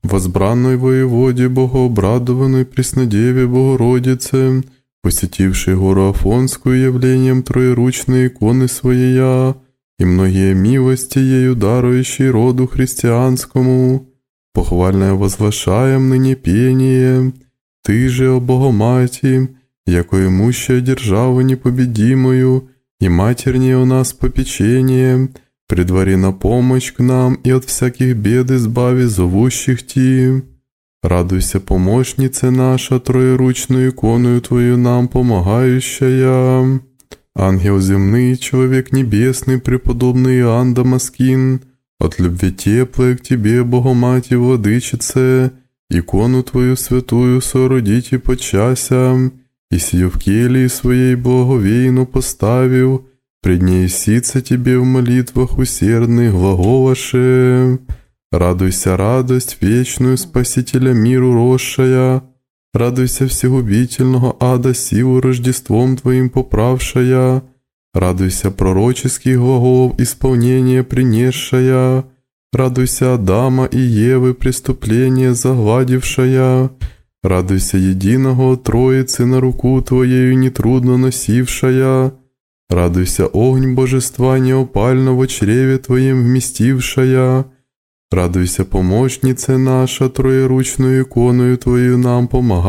возбранной воеводе, богообрадованной Преснодеве Богородице, посетившей гору Афонскую явлением троеручной иконы Своея, и многие милости ею дарующей роду христианскому, похвальное возвышаем ныне пение. Ты же, о Богомати, яко имущая державу непобедимую, и матернее у нас попечение, предвари на помощь к нам и от всяких бед избави зовущих Ти. Радуйся, помощнице наша, троеручную иконою Твою нам помогающая. Ангел земный, человек небесный, преподобный Иоанн Дамаскин, от любви теплой к Тебе, Богомати, Владычице, икону Твою святую соорудить и подчася, и сию в келии своей благовейно поставил, пред ней сица Тебе в молитвах усердных глаголаше. Радуйся, радость вечную Спасителя миру росшая, радуйся всегубительного ада силу Рождеством Твоим поправшая, радуйся пророческих глаголов исполнение принесшая, радуйся Адама и Евы преступление загладившая, радуйся единого Троицы на руку Твоею нетрудно носившая, радуйся огонь божества неопального в чреве Твоем вместившая, радуйся, помощнице наша, троеручную иконою Твою нам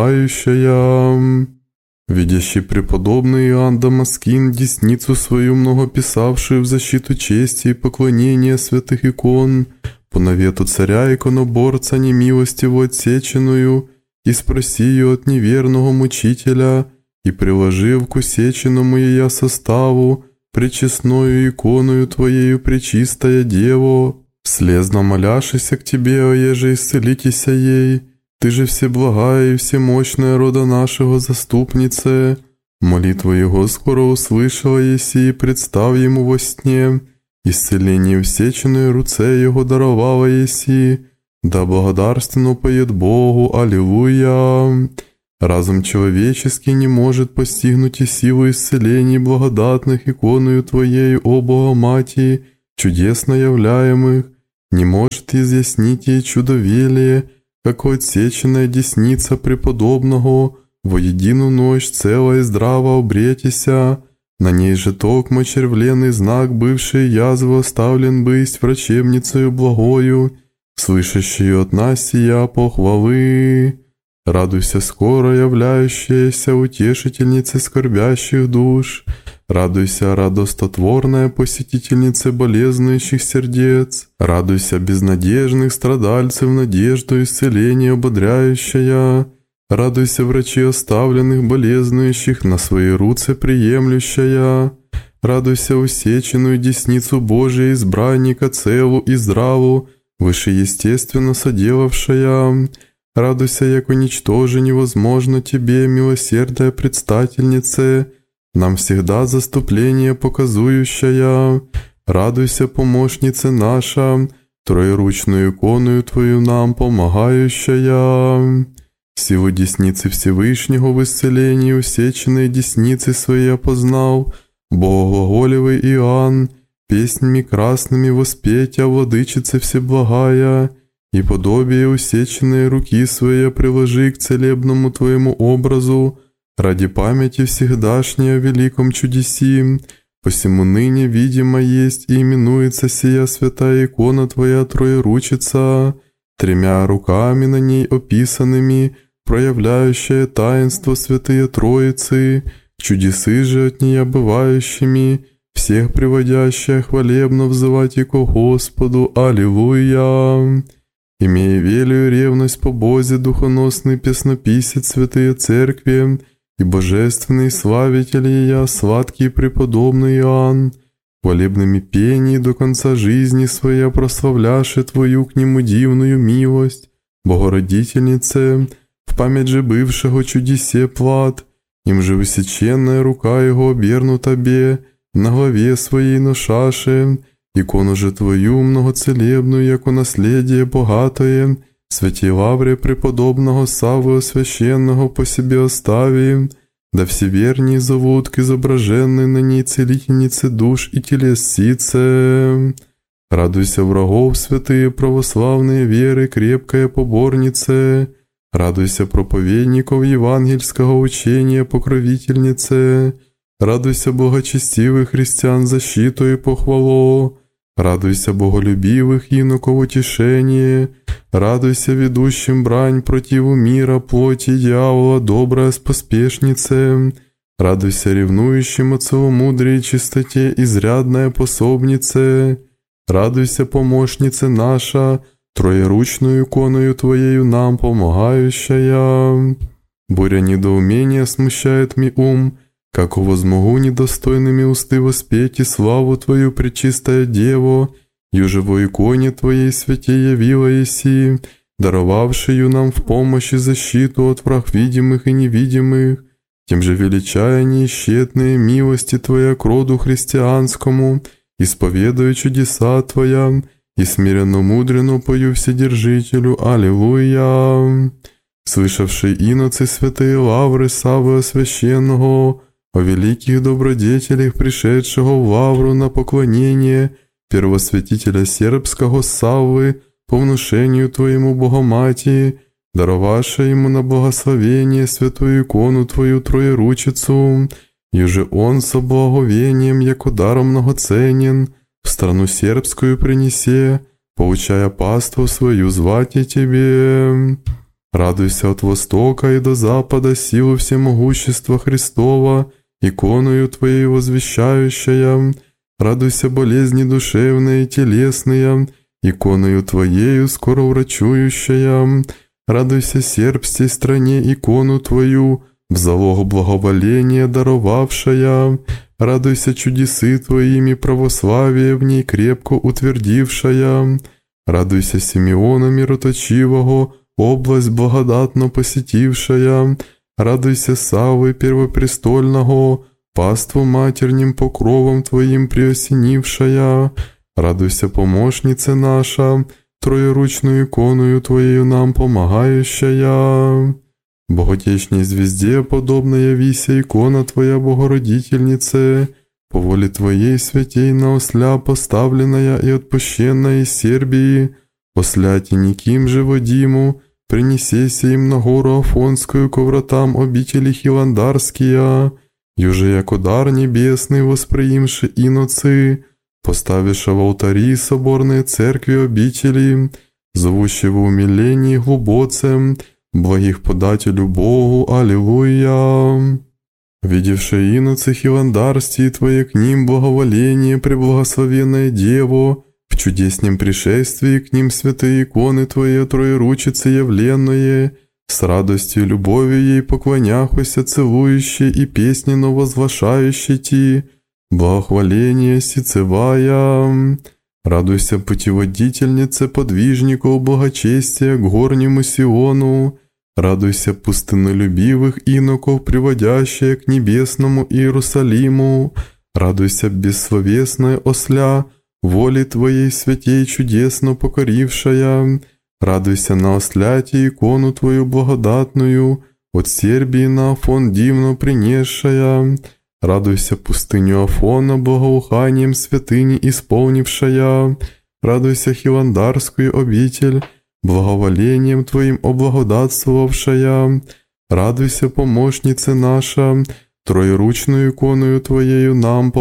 помогающая. Видящий преподобный Иоанн Дамаскин, десницу свою многописавший в защиту чести и поклонения святых икон, по навету царя иконоборца немилостиво отсеченную, и спроси ее от неверного мучителя, и приложив к усеченному ея составу, пречестною иконою Твоею пречистая Дево, слезно моляшися к Тебе, о еже исцелитеся ей, Ты же всеблагая и всемощная рода нашего заступнице, молитву Его скоро услышала еси и представ Ему во сне, исцеление всеченной руце Его даровала еси, да благодарственно поет Богу, аллилуйя. Разум человеческий не может постигнуть и силу исцелений благодатных иконою Твоею, о Богомати, чудесно являемых, не может изъяснить ей чудовелие, какой отсеченная десница преподобного, во едину ночь целая и здраво обретися, на ней же токмо червленный знак бывшей язвы оставлен бысть врачебницею благою, слышащую от нас сия похвалы. Радуйся, скоро являющаяся утешительнице скорбящих душ, радуйся, радостотворная посетительница болезнующих сердец, радуйся, безнадежных страдальцев надежду исцеления ободряющая, радуйся, врачи оставленных болезнующих на свои руцы приемлющая, радуйся, усеченную десницу Божия избранника целу и здраву, вышеестественно соделавшая, радуйся, яко ничтоже невозможно Тебе, милосердная предстательнице, нам всегда заступление показующая, радуйся, помощнице наша, троеручную иконою Твою нам помогающая. Силу десницы Всевышнего в исцелении усеченной десницы своей опознал, Богоглаголевый Иоанн, песнями красными воспетя владычице всеблагая, и подобие усеченной руки своей приложи к целебному Твоему образу, ради памяти всегдашней о великом чудеси, посему ныне видимо есть и именуется сия святая икона Твоя Троеручица, тремя руками на ней описанными, проявляющая таинство святые Троицы, чудесы же от нее бывающими, всех приводящая хвалебно взывать и ко Господу, аллилуйя. Имея велию ревность по Бозе, духоносный песнописец святые церкви, и божественный славитель ея, сладкий преподобный Иоанн, хвалебными пений до конца жизни своей прославляши Твою к нему дивную милость, Богородительнице, в память же бывшего чудесе плат, им же высеченная рука его обернута бе, на главе своей ношаши, икону же Твою многоцелебную, яко наследие богатое, святей лавре преподобного Саввы священного по себе остави, да все верней зовут к изображенной на ней целительнице душ и телес сице. Радуйся, врагов, святые православные веры, крепкая поборнице. Радуйся, проповедников евангельского учения, покровительнице. Радуйся, благочестивых христиан, защиту и похвалу. Радуйся, боголюбивых иноков, утешение. Радуйся, ведущим брань противу мира, плоти дьявола, добрая споспешнице. Радуйся, ревнующим от целомудрия и чистоте, изрядная пособнице. Радуйся, помощнице наша, троеручную иконою Твоею нам помогающая. Буря недоумения смущает ми ум, как возмогу недостойными усты воспеть и славу Твою, пречистая Дево, юже во иконе Твоей святе явила еси, даровавшую нам в помощь и защиту от враг видимых и невидимых, тем же величая неисчетные милости Твоя к роду христианскому, исповедуя чудеса Твоя, и смиренно мудренно пою Вседержителю, Аллилуйя. Слышавший иноцы святые лавры Саввы Священного, о великих добродетелях, пришедшего в лавру на поклонение первосвятителя сербского Саввы, по внушению Твоему Богоматии, даровавшая ему на благословение святую икону Твою Троеручицу, и же он со благовением, яко даром многоценен, в страну сербскую принесе, поучая паству свою звати Тебе. Радуйся от востока и до запада силу всемогущества Христова, иконою Твоей возвещающая. Радуйся болезни душевные и телесные, иконою Твоею скоро врачующая. Радуйся сербской стране, икону Твою, в залог благоволения даровавшая. Радуйся чудесы Твоими, православие в ней крепко утвердившая. Радуйся Симеона мироточивого, область благодатно посетившая. Радуйся Саввы первопрестольного, паству матерним покровом Твоим приосенившая. Радуйся, помощнице наша, троеручную иконою Твоею нам помогающая. Боготечней звезде подобно явися икона Твоя, Богородительнице, по воле Твоей святей на осля поставленная и отпущенная из Сербии, осляти никим же водиму, принесеся им на гору Афонскую ко вратам обители Хиландарские, юже яко дар небесный восприимши иноцы, поставиша в алтари соборные церкви обители, зовущего умилении глубоцем, благих подателю Богу, Аллилуйя. Видевши иноцы Хиландарстии Твое к ним благоволение, преблагословенное Дево, в чудеснем пришествии к ним святые иконы Твои Троеручицы явленные, с радостью и любовью ей поклоняхуся целующей и песненно возвышающей Ти, благохваление сицевая. Радуйся, путеводительнице подвижников благочестия к горнему Сиону, радуйся, пустыннолюбивых иноков, приводящая к небесному Иерусалиму, радуйся, бессловесная осля, воли Твоей святей чудесно покорившая, радуйся на осляте икону Твою благодатную, от Сербии на Афон дивно принесшая, радуйся, пустыню Афона благоуханием святыни исполнившая, радуйся, Хиландарскую обитель, благоволением Твоим облагодатствовавшая, радуйся, помощнице наша, троеручную иконою Твоею нам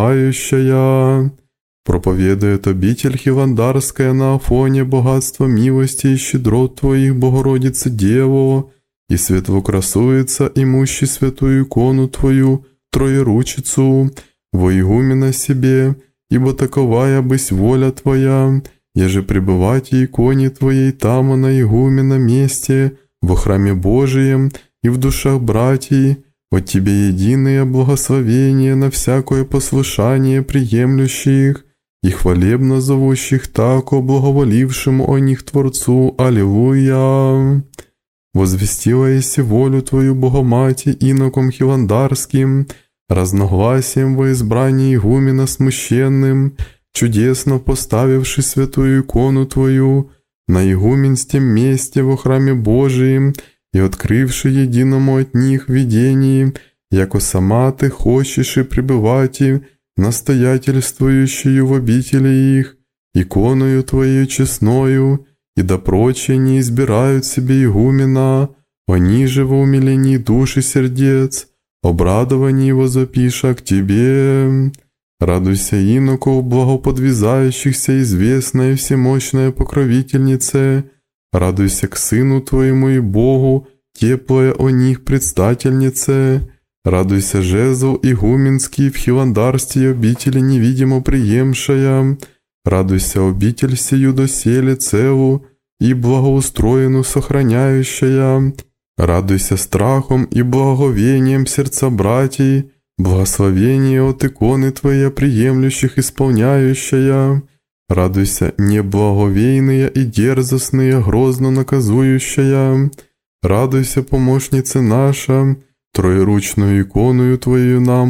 помогающая. Проповедует обитель Хиландарская на Афоне богатство милости и щедрот Твоих, Богородице Дево, и светло красуется, имущий святую икону Твою, Троеручицу, во игумена себе, ибо таковая бысь воля Твоя, еже пребывать и иконе Твоей там на игумена месте, во храме Божием и в душах братьев, от Тебе единое благословение на всякое послушание приемлющих и хвалебно зовущих тако благоволившему о них Творцу. Аллилуйя! Возвестила еси волю Твою, Богомати, иноком Хиландарским, разногласием во избрании игумена смущенным, чудесно поставивши святую икону Твою на игуменстем месте во храме Божием и открывши единому от них видение, яко сама Ты хочешь и пребывать и настоятельствующую в обители их, иконою Твоею честною, и да прочие не избирают себе игумена, они же во умилении душ и сердец, обрадовании возопиша к Тебе. Радуйся, иноков, благоподвязающихся, известная и всемощная покровительнице, радуйся к Сыну Твоему и Богу, теплая о них предстательнице. Радуйся, жезл игуменский в хиландарстве обители невидимо приемшая. Радуйся, обитель сию доселе целу и благоустроену сохраняющая. Радуйся страхом и благовением сердца братьей, благословение от иконы Твоей приемлющих исполняющая. Радуйся, неблаговейные и дерзостные, грозно наказующая. Радуйся, помощница наша, троеручную иконою Твою нам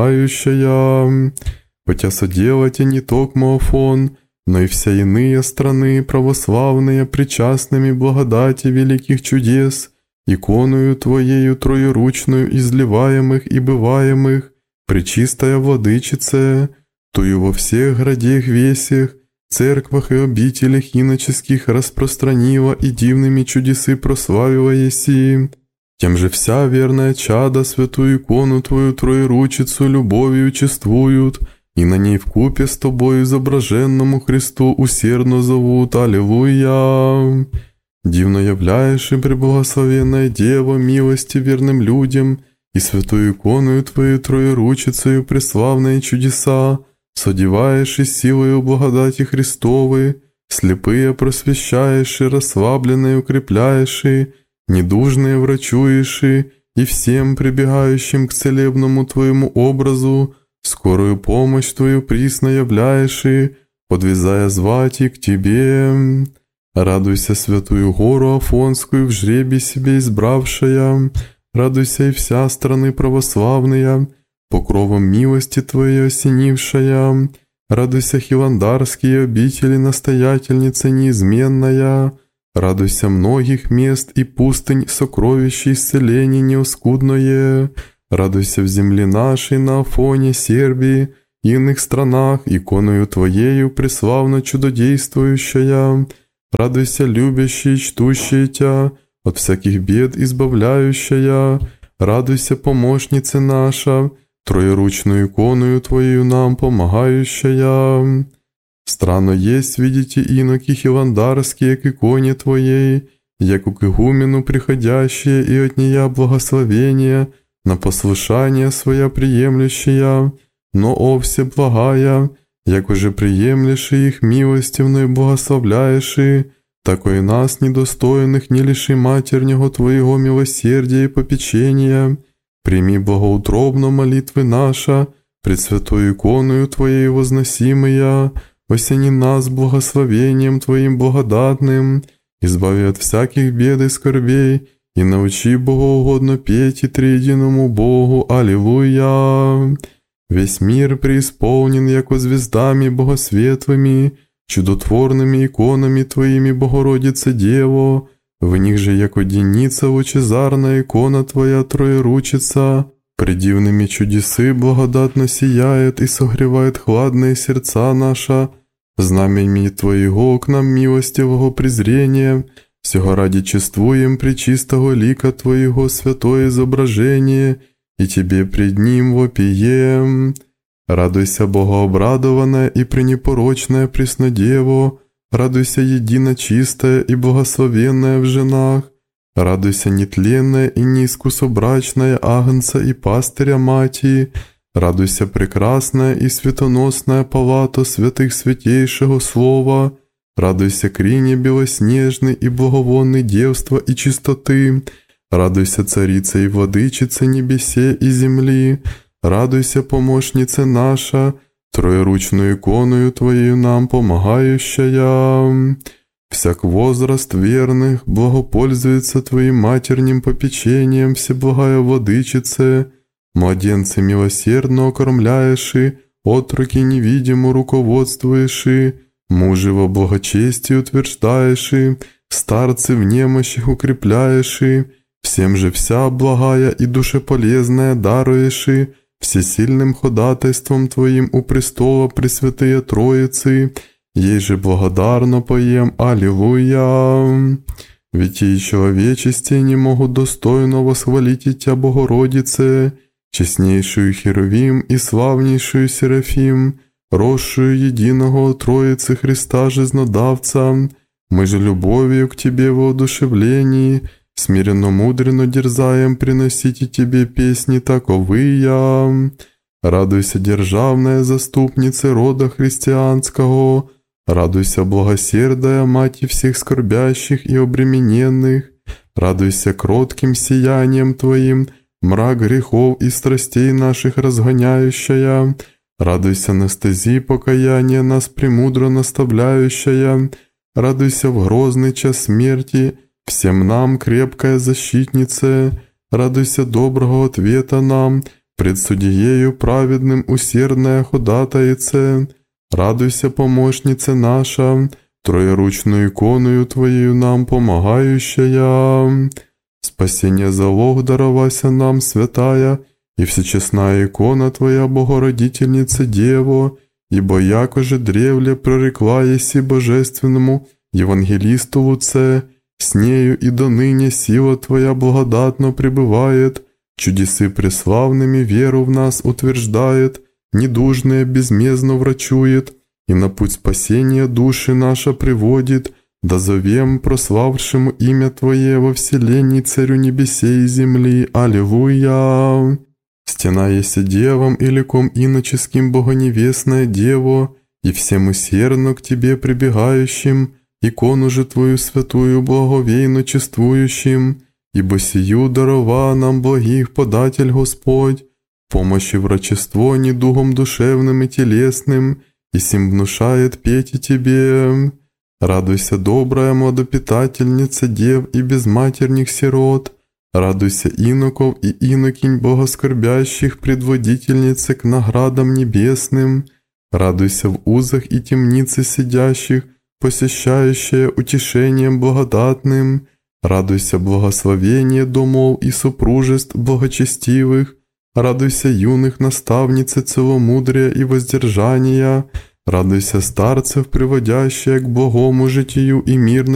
помогающая. Хотя соделайте не только Афон, но и вся иные страны православные, причастными благодати великих чудес, иконою Твоею троеручную изливаемых и бываемых, пречистая Владычице, Тую во всех градех весях, церквах и обителях иноческих распространила и дивными чудесы прославила еси. Тем же вся верная чада святую икону Твою троеручицу любовью чествуют, и на ней вкупе с Тобою изображенному Христу усердно зовут Аллилуйя. Дивно являешь и преблагословенная Дева милости верным людям, и святую иконою Твою троеручицею преславные чудеса, содеваешь и силою благодати Христовой, слепые просвещаешь и расслабленные укрепляешь и недужные врачуешь и всем прибегающим к целебному Твоему образу скорую помощь Твою присно являешь и, подвязая звать и к Тебе. Радуйся, святую гору Афонскую в жребий себе избравшая, радуйся и вся страны православная, покровом милости Твоей осенившая, радуйся, хиландарские обители настоятельница неизменная, радуйся многих мест и пустынь сокровища исцеления неоскудное, радуйся в земле нашей на Афоне, Сербии, и иных странах, иконою Твоею преславно чудодействующая, радуйся, любящая и чтущая Тя, от всяких бед избавляющая, радуйся, помощница наша, троеручную иконою Твою нам помогающая. Странно есть, видите, иноки хиландарские к иконе Твоей, яко к игумену приходящие и от нея благословения, на послушание своя приемлющая, но о всеблагая, яко же приемлешь их милостивно и благословляешь, тако и нас, недостойных, не лиши матернего Твоего милосердия и попечения. Прими благоутробно молитвы наша, пред святою иконою Твоей возносимая, осени нас благословением Твоим благодатным, избави от всяких бед и скорбей, и научи богоугодно петь и триединому Богу. Аллилуйя! Весь мир преисполнен, яко звездами богосветлыми, чудотворными иконами Твоими, Богородице Дево, в них же, яко деница лучезарная икона Твоя троеручица, предивными чудесы благодатно сияет и согревает хладные сердца наша, знаменами Твоего к нам милостивого презрения, всего ради чествуем пречистого лика Твоего святое изображение, и Тебе пред Ним вопием. Радуйся, богообрадованная и пренепорочная Преснодево, радуйся, едино чистая и благословенная в женах, радуйся, нетленная и неискусобрачная Агнца и Пастыря Мати, радуйся, прекрасная и светоносная палата святых святейшего Слова, радуйся, крине белоснежный и благовонный девства и чистоты, радуйся, царица и владычица небесе и земли, радуйся, помощница наша, троеручную иконою Твоею нам помогающая. Всяк возраст верных благопользуется Твоим матерним попечением, всеблагая владычице, младенцы милосердно окормляешь, отроки невидимо руководствуешь, мужи во благочестии утверждаешь, старцы в немощах укрепляешь, всем же вся благая и душеполезная даруешь, всесильным ходатайством Твоим у престола Пресвятые Троицы, ей же благодарно поем Аллилуйя. Ведь и человечести не могут достойно восхвалить Тебя, Богородице, честнейшую Херувим и славнейшую Серафим, росшую единого Троицы Христа Жизнодавца. Мы же любовью к Тебе в воодушевлении, смиренно-мудренно дерзаем приносить и Тебе песни таковыя. Радуйся, державная заступница рода христианского, радуйся, благосердая Мать всех скорбящих и обремененных, радуйся кротким сиянием Твоим, мрак грехов и страстей наших разгоняющая, радуйся на стези покаяния нас премудро наставляющая, радуйся в грозный час смерти, всем нам крепкая защитница, радуйся доброго ответа нам, пред судьею праведным усердная ходатайце, радуйся, помощница наша, троеручную иконою Твоею нам помогающая. Спасение залог даровася нам, святая, и всечестная икона Твоя, Богородительница Дево, ибо якоже древле прорекла еси божественному евангелисту Луце, с нею и до ныне сила Твоя благодатно пребывает, чудесы преславными веру в нас утверждает, недужное безмездно врачует, и на путь спасения души наша приводит, да зовем прославшему имя Твое во вселенной Царю небесей и земли. Аллилуйя! Стена еси девам и ликом иноческим богоневестная Дево, и всем усердно к Тебе прибегающим, икону же Твою святую благовейно чествующим, ибо сию дарова нам благих податель Господь, помощи врачество недугом душевным и телесным, и сим внушает петь и Тебе. Радуйся, добрая младопитательница дев и безматерних сирот, радуйся иноков и инокинь богоскорбящих предводительницы к наградам небесным, радуйся в узах и темнице сидящих, посещающая утешением благодатным, радуйся благословение домов и супружеств благочестивых, радуйся юных наставницы целомудрия и воздержания, радуйся старцев, приводящая к благому житию и мирной